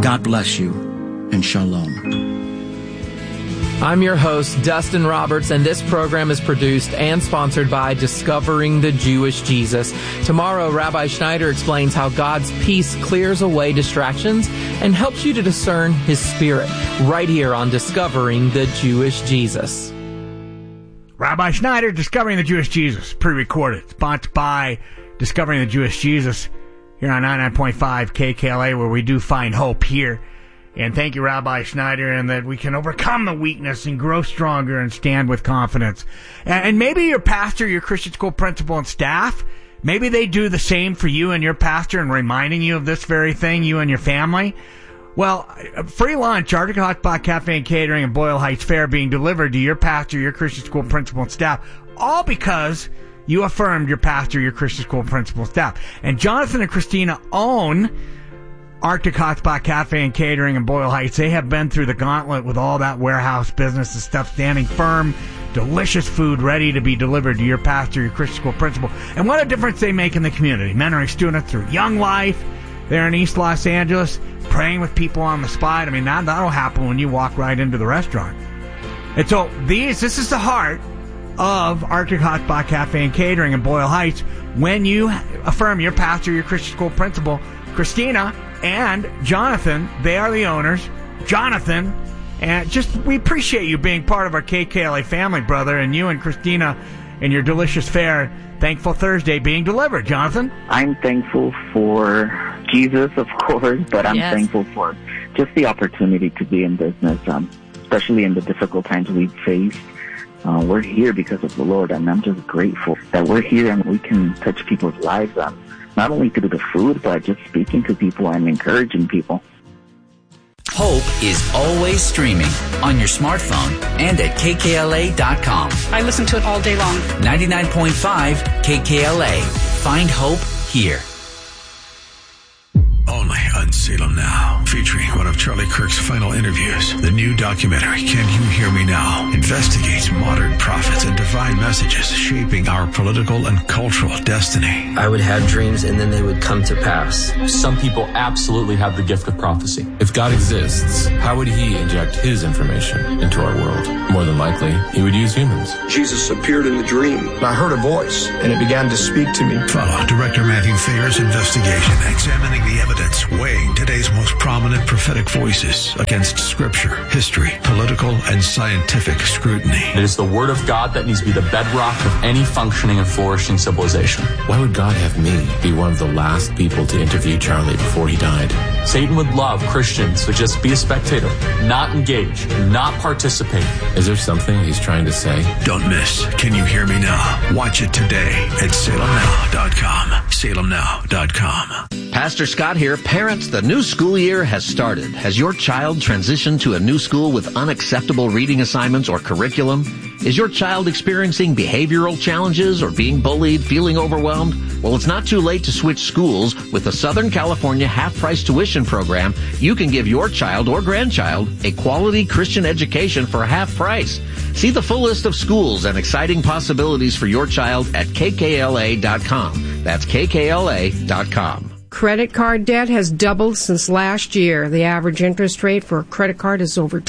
God bless you, and shalom. I'm your host, Dustin Roberts, and this program is produced and sponsored by Discovering the Jewish Jesus. Tomorrow, Rabbi Schneider explains how God's peace clears away distractions and helps you to discern His Spirit, right here on Discovering the Jewish Jesus. Rabbi Schneider, Discovering the Jewish Jesus, pre-recorded, sponsored by Discovering the Jewish Jesus, here on 99.5 KKLA, where we do find hope here. And thank you, Rabbi Schneider, and that we can overcome the weakness and grow stronger and stand with confidence. And maybe your pastor, your Christian school principal and staff, maybe they do the same for you and your pastor in reminding you of this very thing, you and your family. Well, free lunch, Arctic Hot Spot Cafe and Catering and Boyle Heights Fair being delivered to your pastor, your Christian school principal and staff, all because you affirmed your pastor, your Christian school principal and staff. And Jonathan and Christina own Arctic Hot Spot Cafe and Catering in Boyle Heights. They have been through the gauntlet with all that warehouse business and stuff, standing firm, delicious food ready to be delivered to your pastor, your Christian school principal. And what a difference they make in the community. Mentoring students through Young Life there in East Los Angeles, praying with people on the spot. I mean, that'll happen when you walk right into the restaurant. And so this is the heart of Arctic Hot Spot Cafe and Catering in Boyle Heights when you affirm your pastor, your Christian school principal, Christina and Jonathan. They are the owners. Jonathan, and we appreciate you being part of our KKLA family, brother, and you and Christina and your delicious fare, Thankful Thursday, being delivered. Jonathan? I'm thankful for Jesus, of course, but I'm thankful for just the opportunity to be in business, especially in the difficult times we've faced. We're here because of the Lord, and I'm just grateful that we're here and we can touch people's lives, not only through the food, but just speaking to people and encouraging people. Hope is always streaming on your smartphone and at KKLA.com. I listen to it all day long. 99.5 KKLA. Find hope here. Only on Salem Now, featuring one of Charlie Kirk's final interviews. The new documentary, Can You Hear Me Now?, investigates modern prophets and divine messages shaping our political and cultural destiny. I would have dreams and then they would come to pass. Some people absolutely have the gift of prophecy. If God exists, how would He inject His information into our world? More than likely, He would use humans. Jesus appeared in the dream. I heard a voice, and it began to speak to me. Follow Director Matthew Thayer's investigation, examining the evidence, weighing today's most prominent prophetic voices against scripture, history, political, and scientific scrutiny. It is the Word of God that needs to be the bedrock of any functioning and flourishing civilization. Why would God have me be one of the last people to interview Charlie before he died? Satan would love Christians to just be a spectator, not engage, not participate. Is there something he's trying to say? Don't miss Can You Hear Me Now? Watch it today at salemnow.com. salemnow.com. Pastor Scott here. Parents, the new school year has started. Has your child transitioned to a new school with unacceptable reading assignments or curriculum? Is your child experiencing behavioral challenges or being bullied, feeling overwhelmed? Well, it's not too late to switch schools. With the Southern California half-price tuition program, you can give your child or grandchild a quality Christian education for half price. See the full list of schools and exciting possibilities for your child at KKLA.com. That's KKLA.com. Credit card debt has doubled since last year. The average interest rate for a credit card is over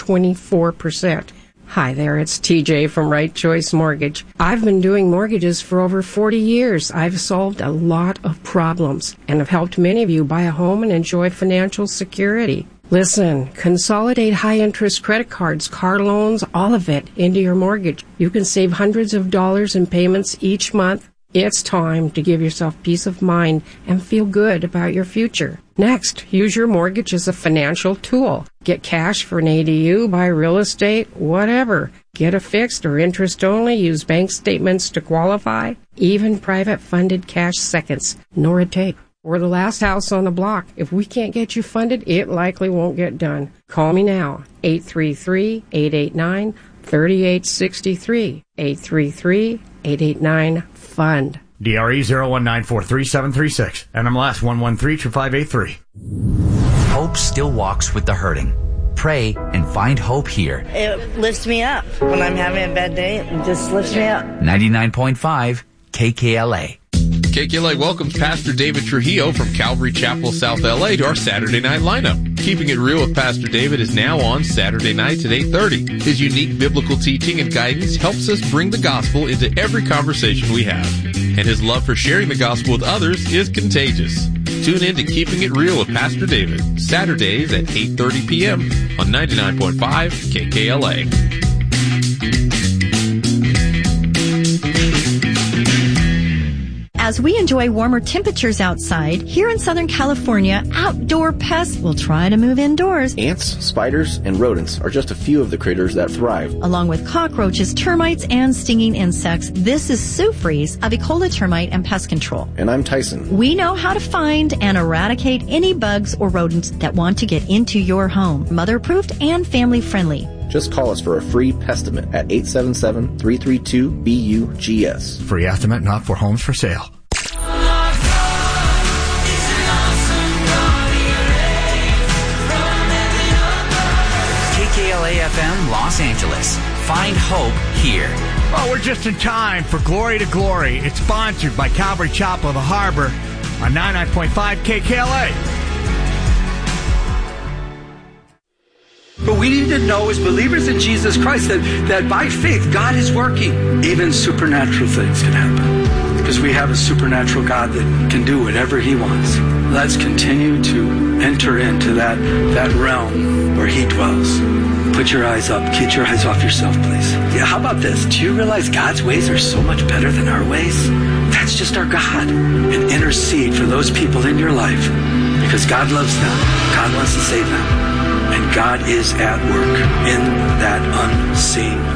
24%. Hi there, it's TJ from Right Choice Mortgage. I've been doing mortgages for over 40 years. I've solved a lot of problems and have helped many of you buy a home and enjoy financial security. Listen, consolidate high-interest credit cards, car loans, all of it into your mortgage. You can save hundreds of dollars in payments each month. It's time to give yourself peace of mind and feel good about your future. Next, use your mortgage as a financial tool. Get cash for an ADU, buy real estate, whatever. Get a fixed or interest only, use bank statements to qualify. Even private funded cash seconds. Nor a tape. We're the last house on the block. If we can't get you funded, it likely won't get done. Call me now, 833-889-3863. 833-889-FUND. DRE 019433736. NMLS 1132583. Hope still walks with the hurting. Pray and find hope here. It lifts me up. When I'm having a bad day, it just lifts me up. 99.5 KKLA. KKLA welcomes Pastor David Trujillo from Calvary Chapel, South LA to our Saturday night lineup. Keeping It Real with Pastor David is now on Saturday nights at 8:30. His unique biblical teaching and guidance helps us bring the gospel into every conversation we have. And his love for sharing the gospel with others is contagious. Tune in to Keeping It Real with Pastor David, Saturdays at 8:30 p.m. on 99.5 KKLA. As we enjoy warmer temperatures outside, here in Southern California, outdoor pests will try to move indoors. Ants, spiders, and rodents are just a few of the critters that thrive. Along with cockroaches, termites, and stinging insects, this is Sue Fries of Ecola Termite and Pest Control. And I'm Tyson. We know how to find and eradicate any bugs or rodents that want to get into your home. Mother-approved and family-friendly. Just call us for a free Pestimate at 877-332-BUGS. Free estimate not for homes for sale. KKLA-FM Los Angeles. Find hope here. Oh, we're just in time for Glory to Glory. It's sponsored by Calvary Chapel of the Harbor on 99.5 KKLA. But we need to know as believers in Jesus Christ that by faith, God is working. Even supernatural things can happen. Because we have a supernatural God that can do whatever He wants. Let's continue to enter into that realm where He dwells. Put your eyes up. Keep your eyes off yourself, please. Yeah, how about this? Do you realize God's ways are so much better than our ways? That's just our God. And intercede for those people in your life. Because God loves them. God wants to save them. And God is at work in that unseen